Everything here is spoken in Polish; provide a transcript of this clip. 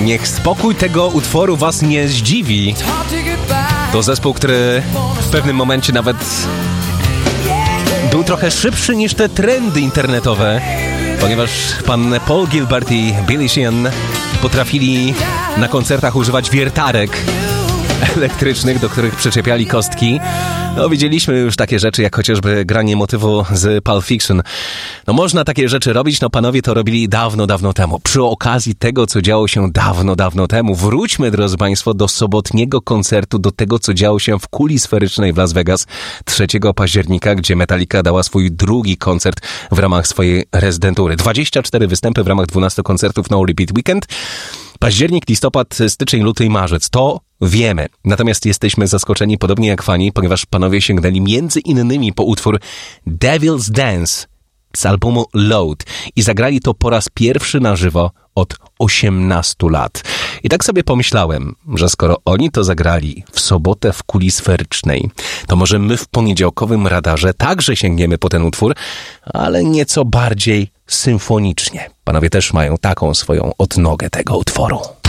Niech spokój tego utworu was nie zdziwi. To zespół, który w pewnym momencie nawet był trochę szybszy niż te trendy internetowe, ponieważ pan Paul Gilbert i Billy Sheehan potrafili na koncertach używać wiertarek elektrycznych, do których przyczepiali kostki. No, widzieliśmy już takie rzeczy, jak chociażby granie motywu z Pulp Fiction. No, można takie rzeczy robić, no panowie to robili dawno, dawno temu. Przy okazji tego, co działo się dawno, dawno temu, wróćmy, drodzy państwo, do sobotniego koncertu, do tego, co działo się w kuli sferycznej w Las Vegas 3 października, gdzie Metallica dała swój drugi koncert w ramach swojej rezydentury. 24 występy w ramach 12 koncertów No Repeat Weekend. Październik, listopad, styczeń, luty i marzec. To wiemy. Natomiast jesteśmy zaskoczeni, podobnie jak fani, ponieważ panowie sięgnęli między innymi po utwór Devil's Dance z albumu Load i zagrali to po raz pierwszy na żywo od 18 lat. I tak sobie pomyślałem, że skoro oni to zagrali w sobotę w kuli sferycznej, to może my w poniedziałkowym radarze także sięgniemy po ten utwór, ale nieco bardziej symfonicznie. Panowie też mają taką swoją odnogę tego utworu.